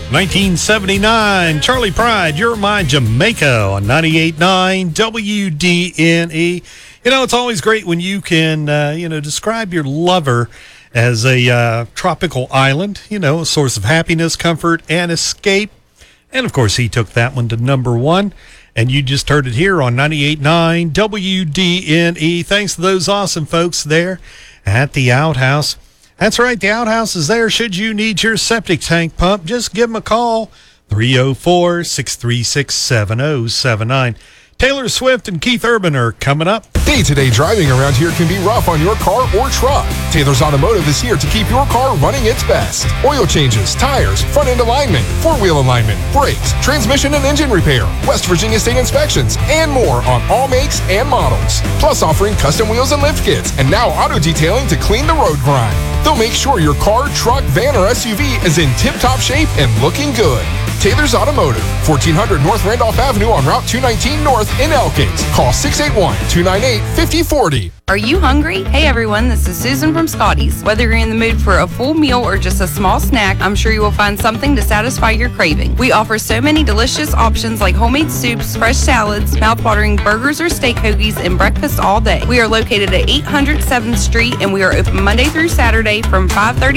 1979, Charlie Pride, You're My Jamaica on 98.9 WDNE. You know, it's always great when you can, describe your lover as a tropical island, a source of happiness, comfort, and escape. And, of course, he took that one to number one. And you just heard it here on 98.9 WDNE. Thanks to those awesome folks there at the Outhouse. That's right, the Outhouse is there should you need your septic tank pump. Just give them a call, 304-636-7079. Taylor Swift and Keith Urban are coming up. Day-to-day driving around here can be rough on your car or truck. Taylor's Automotive is here to keep your car running its best. Oil changes, tires, front-end alignment, four-wheel alignment, brakes, transmission and engine repair, West Virginia state inspections, and more on all makes and models. Plus offering custom wheels and lift kits, and now auto detailing to clean the road grime. They'll make sure your car, truck, van, or SUV is in tip-top shape and looking good. Taylor's Automotive, 1400 North Randolph Avenue on Route 219 North in Elkins. Call 681-298-5040. Are you hungry? Hey everyone, this is Susan from Scotty's. Whether you're in the mood for a full meal or just a small snack, I'm sure you will find something to satisfy your craving. We offer so many delicious options like homemade soups, fresh salads, mouth-watering burgers or steak hoagies, and breakfast all day. We are located at 800 7th Street, and we are open Monday through Saturday from 5:30